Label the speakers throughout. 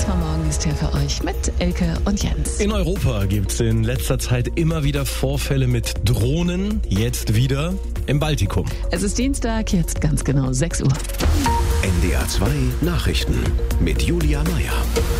Speaker 1: 2 Morgen ist hier für euch mit Elke und Jens.
Speaker 2: In Europa gibt es in letzter Zeit immer wieder Vorfälle mit Drohnen, jetzt wieder im Baltikum.
Speaker 1: Es ist Dienstag, jetzt ganz genau 6 Uhr.
Speaker 3: NDR 2 Nachrichten mit Julia Meyer.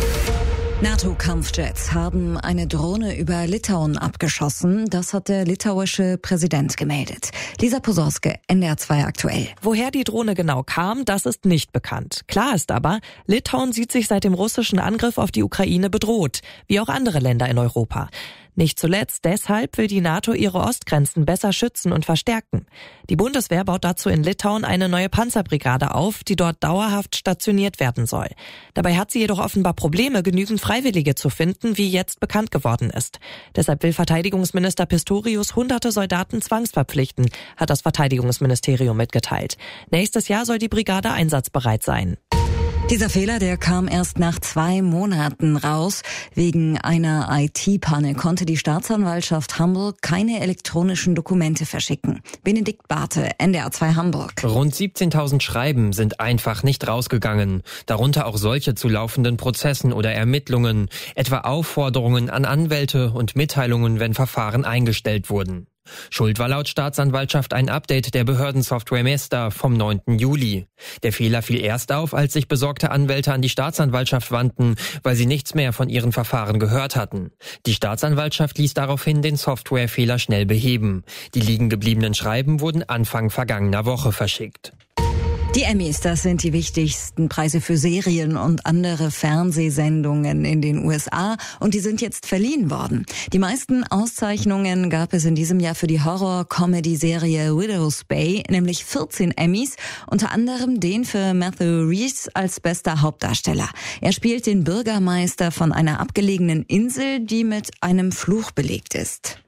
Speaker 4: NATO-Kampfjets haben eine Drohne über Litauen abgeschossen. Das hat der litauische Präsident gemeldet. Lisa Posorske, NDR 2 aktuell.
Speaker 5: Woher die Drohne genau kam, das ist nicht bekannt. Klar ist aber, Litauen sieht sich seit dem russischen Angriff auf die Ukraine bedroht, wie auch andere Länder in Europa. Nicht zuletzt deshalb will die NATO ihre Ostgrenzen besser schützen und verstärken. Die Bundeswehr baut dazu in Litauen eine neue Panzerbrigade auf, die dort dauerhaft stationiert werden soll. Dabei hat sie jedoch offenbar Probleme, genügend Freiwillige zu finden, wie jetzt bekannt geworden ist. Deshalb will Verteidigungsminister Pistorius hunderte Soldaten zwangsverpflichten, hat das Verteidigungsministerium mitgeteilt. Nächstes Jahr soll die Brigade einsatzbereit sein.
Speaker 4: Dieser Fehler, der kam erst nach 2 Monaten raus. Wegen einer IT-Panne konnte die Staatsanwaltschaft Hamburg keine elektronischen Dokumente verschicken. Benedikt Barthe, NDR 2 Hamburg.
Speaker 6: Rund 17.000 Schreiben sind einfach nicht rausgegangen. Darunter auch solche zu laufenden Prozessen oder Ermittlungen, etwa Aufforderungen an Anwälte und Mitteilungen, wenn Verfahren eingestellt wurden. Schuld war laut Staatsanwaltschaft ein Update der Behördensoftware Mesta vom 9. Juli. Der Fehler fiel erst auf, als sich besorgte Anwälte an die Staatsanwaltschaft wandten, weil sie nichts mehr von ihren Verfahren gehört hatten. Die Staatsanwaltschaft ließ daraufhin den Softwarefehler schnell beheben. Die liegen gebliebenen Schreiben wurden Anfang vergangener Woche verschickt.
Speaker 4: Die Emmys, das sind die wichtigsten Preise für Serien und andere Fernsehsendungen in den USA und die sind jetzt verliehen worden. Die meisten Auszeichnungen gab es in diesem Jahr für die Horror-Comedy-Serie Widow's Bay, nämlich 14 Emmys, unter anderem den für Matthew Rhys als bester Hauptdarsteller. Er spielt den Bürgermeister von einer abgelegenen Insel, die mit einem Fluch belegt ist.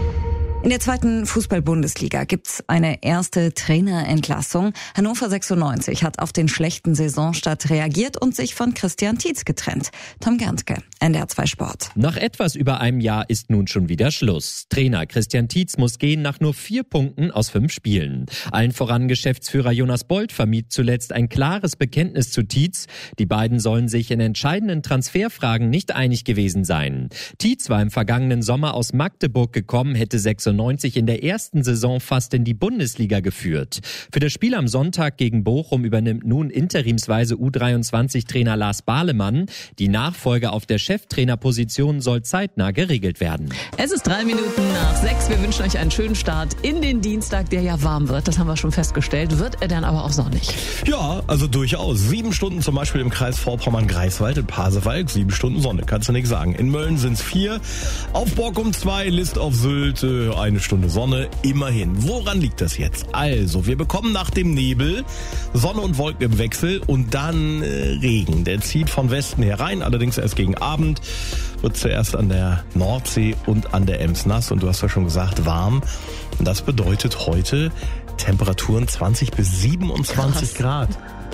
Speaker 4: In der 2. Fußball-Bundesliga gibt's eine erste Trainerentlassung. Hannover 96 hat auf den schlechten Saisonstart reagiert und sich von Christian Tietz getrennt. Tom Gerntke, NDR 2 Sport.
Speaker 7: Nach etwas über einem Jahr ist nun schon wieder Schluss. Trainer Christian Tietz muss gehen nach nur 4 Punkten aus 5 Spielen. Allen voran Geschäftsführer Jonas Bold vermied zuletzt ein klares Bekenntnis zu Tietz. Die beiden sollen sich in entscheidenden Transferfragen nicht einig gewesen sein. Tietz war im vergangenen Sommer aus Magdeburg gekommen, hätte 96 in der ersten Saison fast in die Bundesliga geführt. Für das Spiel am Sonntag gegen Bochum übernimmt nun interimsweise U23-Trainer Lars Bahlemann. Die Nachfolge auf der Cheftrainerposition soll zeitnah geregelt werden.
Speaker 1: Es ist 3 Minuten nach 6. Wir wünschen euch einen schönen Start in den Dienstag, der ja warm wird. Das haben wir schon festgestellt. Wird er dann aber auch sonnig?
Speaker 2: Ja, also durchaus. 7 Stunden zum Beispiel im Kreis Vorpommern-Greifswald, in Pasewalk, 7 Stunden Sonne, kannst du nichts sagen. In Mölln sind es 4, auf Borkum 2, List auf Sylt 1 Stunde Sonne, immerhin. Woran liegt das jetzt? Also, wir bekommen nach dem Nebel Sonne und Wolken im Wechsel und dann Regen. Der zieht von Westen herein, allerdings erst gegen Abend. Wird zuerst an der Nordsee und an der Ems nass und du hast ja schon gesagt, warm. Und das bedeutet heute Temperaturen 20 bis 27 Grad.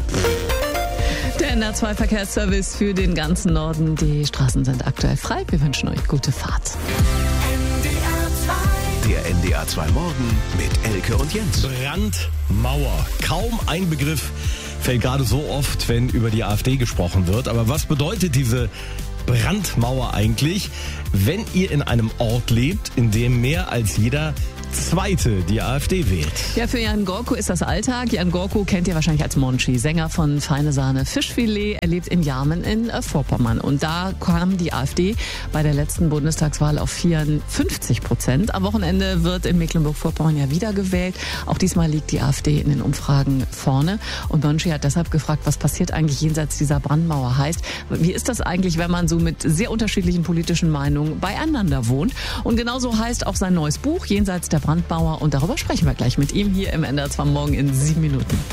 Speaker 1: Der NDR 2 Verkehrsservice für den ganzen Norden. Die Straßen sind aktuell frei. Wir wünschen euch gute Fahrt.
Speaker 3: Der NDR 2 Morgen mit Elke und Jens.
Speaker 2: Brandmauer. Kaum ein Begriff fällt gerade so oft, wenn über die AfD gesprochen wird. Aber was bedeutet diese Brandmauer eigentlich, wenn ihr in einem Ort lebt, in dem mehr als jeder Zweite die AfD wählt?
Speaker 1: Ja, für Jan Gorko ist das Alltag. Jan Gorko kennt ihr wahrscheinlich als Monchi, Sänger von Feine Sahne Fischfilet. Er lebt in Jarmen in Vorpommern. Und da kam die AfD bei der letzten Bundestagswahl auf 54%. Am Wochenende wird in Mecklenburg-Vorpommern ja wieder gewählt. Auch diesmal liegt die AfD in den Umfragen vorne. Und Monchi hat deshalb gefragt, was passiert eigentlich jenseits dieser Brandmauer? Heißt, wie ist das eigentlich, wenn man so mit sehr unterschiedlichen politischen Meinungen beieinander wohnt? Und genauso heißt auch sein neues Buch, Jenseits der Brandmauer. Und darüber sprechen wir gleich mit ihm hier im NDR 2 Morgen in 7 Minuten.